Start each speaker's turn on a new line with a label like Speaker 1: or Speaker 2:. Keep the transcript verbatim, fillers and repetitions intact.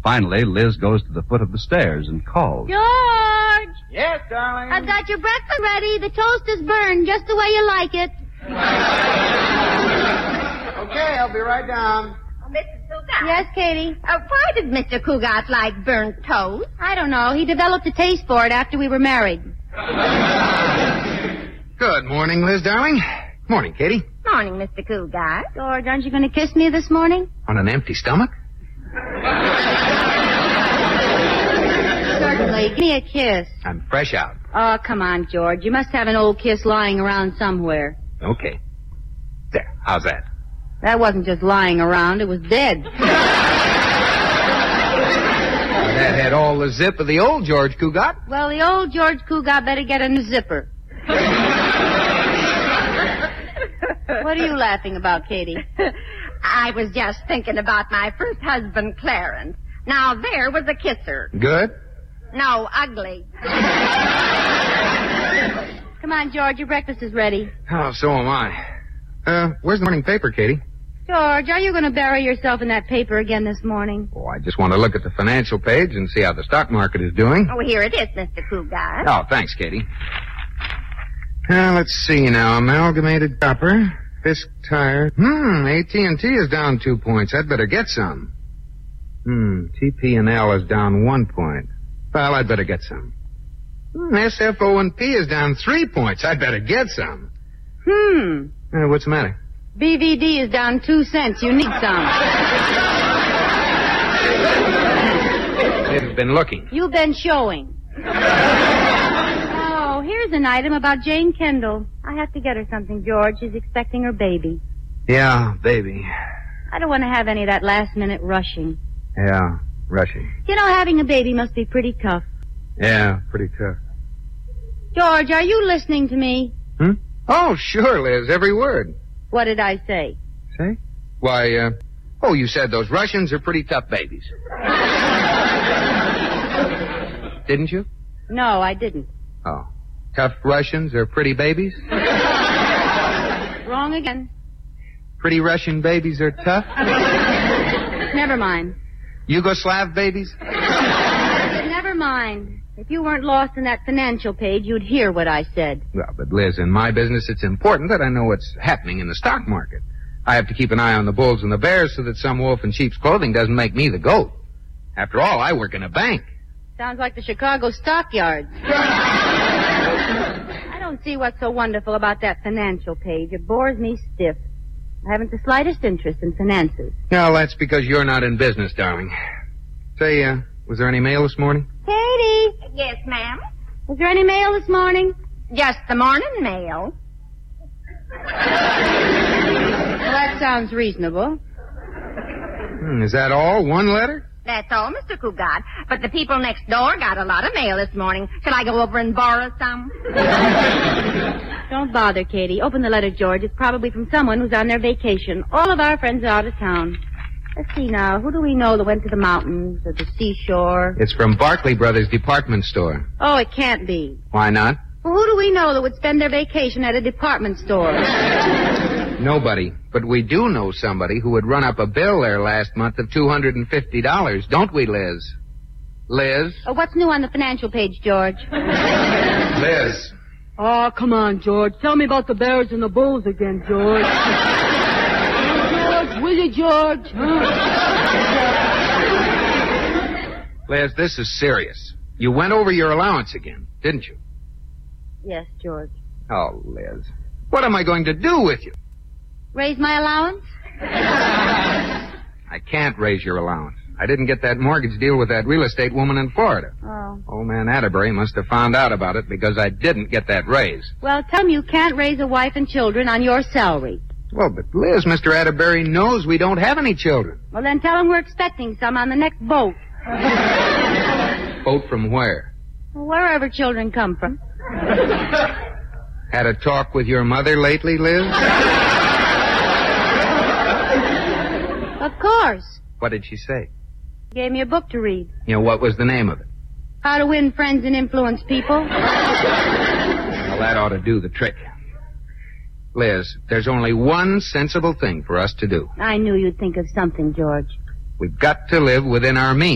Speaker 1: Finally, Liz goes to the foot of the stairs and calls.
Speaker 2: George!
Speaker 3: Yes, darling?
Speaker 2: I've got your breakfast ready. The toast is burned just the way you like it.
Speaker 3: Okay, I'll be right down.
Speaker 4: Oh, Mister Cougat.
Speaker 2: Yes, Katie?
Speaker 4: Uh, why did Mister Cougat like burnt toast?
Speaker 2: I don't know. He developed a taste for it after we were married.
Speaker 3: Good morning, Liz, darling. Morning, Katie.
Speaker 4: Morning, Mister Cougat.
Speaker 2: George, aren't you going to kiss me this morning?
Speaker 3: On an empty stomach?
Speaker 2: Certainly. Give me a kiss.
Speaker 3: I'm fresh out.
Speaker 2: Oh, come on, George. You must have an old kiss lying around somewhere.
Speaker 3: Okay. There, how's that?
Speaker 2: That wasn't just lying around. It was dead.
Speaker 3: Well, that had all the zip of the old George Cougat.
Speaker 2: Well, the old George Cougat better get a new zipper. What are you laughing about, Katie?
Speaker 4: I was just thinking about my first husband, Clarence. Now, there was a kisser.
Speaker 3: Good?
Speaker 4: No, ugly.
Speaker 2: Come on, George. Your breakfast is ready.
Speaker 3: Oh, so am I. Uh, where's the morning paper, Katie?
Speaker 2: George, are you going to bury yourself in that paper again this morning?
Speaker 3: Oh, I just want to look at the financial page and see how the stock market is doing.
Speaker 4: Oh, here it is, Mister Cougat.
Speaker 3: Oh, thanks, Katie. Uh, let's see now. Amalgamated Copper, Fisk Tire. Hmm, A T and T is down two points. I'd better get some. Hmm, T P and L is down one point. Well, I'd better get some. Hmm, S F O and P is down three points. I'd better get some.
Speaker 2: Hmm.
Speaker 3: Uh, what's the matter?
Speaker 2: B V D is down two cents. You need some.
Speaker 3: They've been looking.
Speaker 2: You've been showing. Oh, here's an item about Jane Kendall. I have to get her something, George. She's expecting her baby.
Speaker 3: Yeah, baby.
Speaker 2: I don't want to have any of that last-minute rushing.
Speaker 3: Yeah, rushing.
Speaker 2: You know, having a baby must be pretty tough.
Speaker 3: Yeah, pretty tough.
Speaker 2: George, are you listening to me?
Speaker 3: Hmm? Oh, sure, Liz. Every word.
Speaker 2: What did I say?
Speaker 3: Say? Why, uh... Oh, you said those Russians are pretty tough babies. Didn't you?
Speaker 2: No, I didn't.
Speaker 3: Oh. Tough Russians are pretty babies?
Speaker 2: Wrong again.
Speaker 3: Pretty Russian babies are tough?
Speaker 2: Never mind.
Speaker 3: Yugoslav babies?
Speaker 2: Never mind. If you weren't lost in that financial page, you'd hear what I said.
Speaker 3: Well, but Liz, in my business, it's important that I know what's happening in the stock market. I have to keep an eye on the bulls and the bears so that some wolf in sheep's clothing doesn't make me the goat. After all, I work in a bank.
Speaker 2: Sounds like the Chicago stockyards. I don't see what's so wonderful about that financial page. It bores me stiff. I haven't the slightest interest in finances.
Speaker 3: No, that's because you're not in business, darling. Say, uh, was there any mail this morning?
Speaker 2: Katie!
Speaker 4: Yes, ma'am?
Speaker 2: Was there any mail this morning?
Speaker 4: Just the morning mail.
Speaker 2: Well, that sounds reasonable.
Speaker 3: Hmm, is that all? One letter?
Speaker 4: That's all, Mister Cougat. But the people next door got a lot of mail this morning. Shall I go over and borrow some?
Speaker 2: Don't bother, Katie. Open the letter, George. It's probably from someone who's on their vacation. All of our friends are out of town. Let's see now. Who do we know that went to the mountains or the seashore?
Speaker 3: It's from Barclay Brothers Department Store.
Speaker 2: Oh, it can't be.
Speaker 3: Why not?
Speaker 2: Well, who do we know that would spend their vacation at a department store?
Speaker 3: Nobody. But we do know somebody who would run up a bill there last month of two hundred fifty dollars, don't we, Liz? Liz?
Speaker 2: Oh, what's new on the financial page, George?
Speaker 3: Liz.
Speaker 2: Oh, come on, George. Tell me about the Bears and the Bulls again, George. George, will you, George? Huh?
Speaker 3: Liz, this is serious. You went over your allowance again, didn't you?
Speaker 2: Yes, George.
Speaker 3: Oh, Liz. What am I going to do with you?
Speaker 2: Raise my allowance?
Speaker 3: I can't raise your allowance. I didn't get that mortgage deal with that real estate woman in Florida.
Speaker 2: Oh.
Speaker 3: Old man Atterbury must have found out about it because I didn't get that raise.
Speaker 2: Well, tell him you can't raise a wife and children on your salary.
Speaker 3: Well, but Liz, Mister Atterbury knows we don't have any children.
Speaker 2: Well, then tell him we're expecting some on the next boat.
Speaker 3: Boat from where?
Speaker 2: Well, wherever children come from.
Speaker 3: Had a talk with your mother lately, Liz?
Speaker 2: Of course.
Speaker 3: What did she say?
Speaker 2: Gave me a book to read.
Speaker 3: You know, what was the name of it?
Speaker 2: How to Win Friends and Influence People.
Speaker 3: Well, that ought to do the trick. Liz, there's only one sensible thing for us to do.
Speaker 2: I knew you'd think of something, George.
Speaker 3: We've got to live within our means.